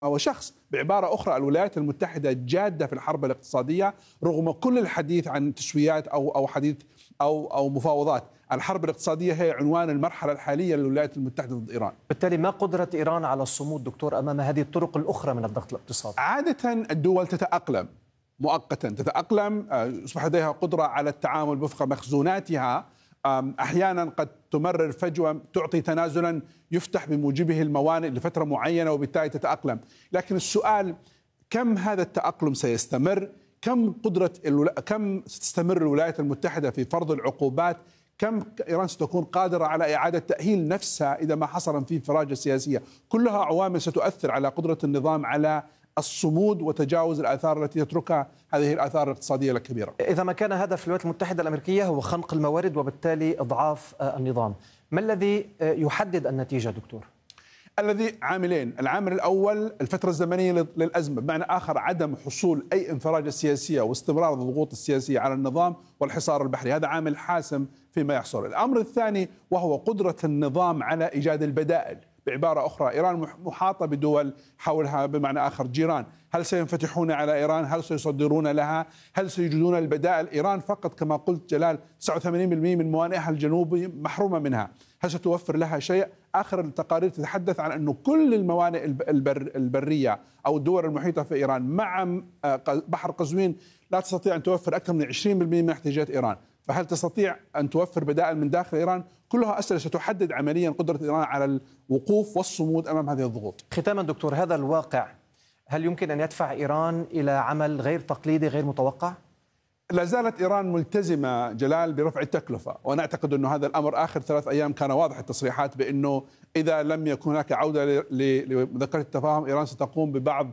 هو شخص. بعبارة أخرى الولايات المتحدة جادة في الحرب الاقتصادية رغم كل الحديث عن تسويات أو حديث أو مفاوضات. الحرب الاقتصادية هي عنوان المرحلة الحالية للولايات المتحدة ضد إيران. بالتالي ما قدرة إيران على الصمود دكتور أمام هذه الطرق الأخرى من الضغط الاقتصادي؟ عادة الدول تتأقلم مؤقتا، تتأقلم، يصبح لديها قدرة على التعامل وفق مخزوناتها. أحيانا قد تمرر فجوة تعطي تنازلا يفتح بموجبه الموانئ لفترة معينة وبالتالي تتأقلم. لكن السؤال كم هذا التأقلم سيستمر؟ كم ستستمر الولايات المتحدة في فرض العقوبات؟ كم إيران ستكون قادرة على إعادة تأهيل نفسها إذا ما حصل في انفراجة سياسية؟ كلها عوامل ستؤثر على قدرة النظام على الصمود وتجاوز الآثار التي تتركها هذه الآثار الاقتصادية الكبيرة. إذا ما كان هدف الولايات المتحدة الأمريكية هو خنق الموارد وبالتالي إضعاف النظام، ما الذي يحدد النتيجة دكتور؟ الذي عاملين. العامل الأول الفترة الزمنية للأزمة، بمعنى آخر عدم حصول أي انفراجة سياسية واستمرار الضغوط السياسية على النظام والحصار البحري، هذا عامل حاسم فيما يحصل. الأمر الثاني وهو قدرة النظام على إيجاد البدائل. بعبارة أخرى إيران محاطة بدول حولها، بمعنى آخر جيران. هل سينفتحون على إيران؟ هل سيصدرون لها؟ هل سيجدون البدائل؟ إيران فقط كما قلت جلال 89% من موانئها الجنوبي محرومة منها. هل ستوفر لها شيء؟ آخر التقارير تتحدث عن أنه كل الموانئ البرية أو الدول المحيطة في إيران مع بحر قزوين لا تستطيع أن توفر أكثر من 20% من احتياجات إيران. فهل تستطيع أن توفر بدائل من داخل إيران؟ كلها أسئلة ستحدد عمليا قدرة إيران على الوقوف والصمود أمام هذه الضغوط. ختاما دكتور، هذا الواقع هل يمكن أن يدفع إيران إلى عمل غير تقليدي غير متوقع؟ لا زالت إيران ملتزمة جلال برفع التكلفة، وأنا أعتقد أنه هذا الأمر آخر 3 أيام كان واضح التصريحات بأنه إذا لم يكن هناك عودة لمذكرة التفاهم إيران ستقوم ببعض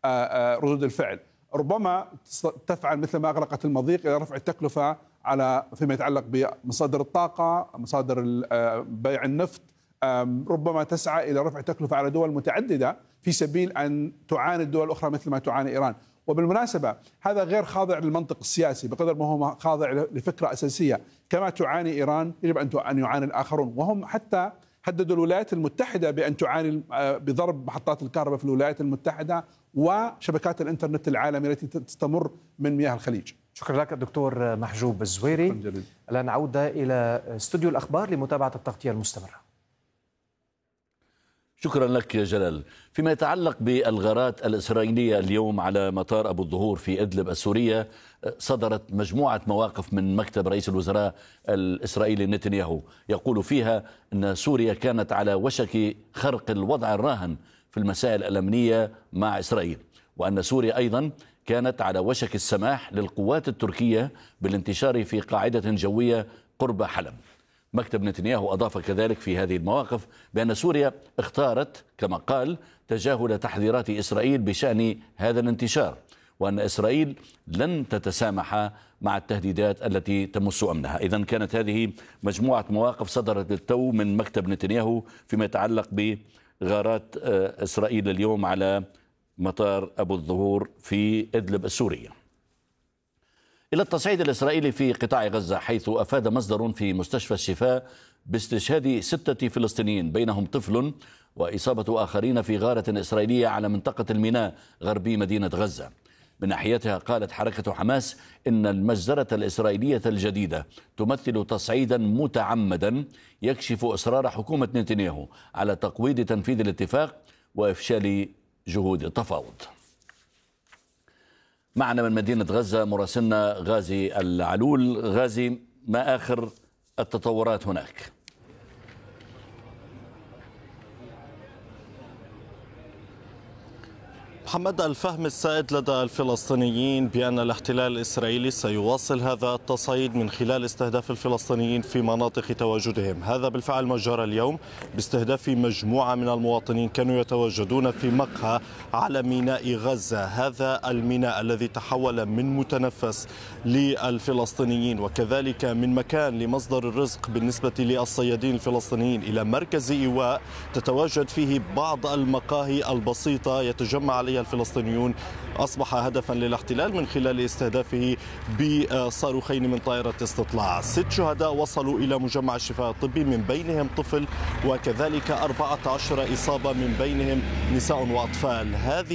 ردود الفعل. ربما تفعل مثل ما أغلقت المضيق إلى رفع التكلفة على فيما يتعلق بمصادر الطاقة، مصادر بيع النفط. ربما تسعى إلى رفع التكلفة على دول متعددة في سبيل أن تعاني الدول الأخرى مثل ما تعاني إيران. وبالمناسبة هذا غير خاضع للمنطق السياسي بقدر ما هو خاضع لفكرة أساسية. كما تعاني إيران يجب أن يعاني الآخرون، وهم حتى هددوا الولايات المتحدة بأن تعاني بضرب محطات الكهرباء في الولايات المتحدة وشبكات الإنترنت العالمي التي تستمر من مياه الخليج. شكرا لك الدكتور محجوب الزويري. الآن عودة إلى استوديو الأخبار لمتابعة التغطية المستمرة. شكرا لك يا جلال. فيما يتعلق بالغارات الإسرائيلية اليوم على مطار أبو الظهور في إدلب السورية، صدرت مجموعة مواقف من مكتب رئيس الوزراء الإسرائيلي نتنياهو يقول فيها أن سوريا كانت على وشك خرق الوضع الراهن في المسائل الأمنية مع إسرائيل، وأن سوريا أيضا كانت على وشك السماح للقوات التركية بالانتشار في قاعدة جوية قرب حلب. مكتب نتنياهو أضاف كذلك في هذه المواقف بأن سوريا اختارت كما قال تجاهل تحذيرات إسرائيل بشأن هذا الانتشار، وأن إسرائيل لن تتسامح مع التهديدات التي تمس أمنها. إذن كانت هذه مجموعة مواقف صدرت للتو من مكتب نتنياهو فيما يتعلق بغارات إسرائيل اليوم على مطار أبو الظهور في إدلب السورية. إلى التصعيد الإسرائيلي في قطاع غزة، حيث أفاد مصدر في مستشفى الشفاء باستشهاد 6 فلسطينيين بينهم طفل وإصابة آخرين في غارة إسرائيلية على منطقة الميناء غربي مدينة غزة. من ناحيتها قالت حركة حماس إن المجزرة الإسرائيلية الجديدة تمثل تصعيدا متعمدا يكشف إصرار حكومة نتنياهو على تقويض تنفيذ الاتفاق وإفشال جهود التفاوض. معنا من مدينة غزة مراسلنا غازي العلول. غازي، ما آخر التطورات هناك؟ محمد، الفهم السائد لدى الفلسطينيين بأن الاحتلال الإسرائيلي سيواصل هذا التصعيد من خلال استهداف الفلسطينيين في مناطق تواجدهم. هذا بالفعل ما جرى اليوم باستهداف مجموعة من المواطنين كانوا يتواجدون في مقهى على ميناء غزة. هذا الميناء الذي تحول من متنفس للفلسطينيين وكذلك من مكان لمصدر الرزق بالنسبة للصيادين الفلسطينيين إلى مركز إيواء تتواجد فيه بعض المقاهي البسيطة يتجمع عليها الفلسطينيون أصبح هدفا للاحتلال من خلال استهدافه بصاروخين من طائرة استطلاع. 6 شهداء وصلوا إلى مجمع الشفاء الطبي، من بينهم طفل، وكذلك 14 إصابة من بينهم نساء وأطفال. هذه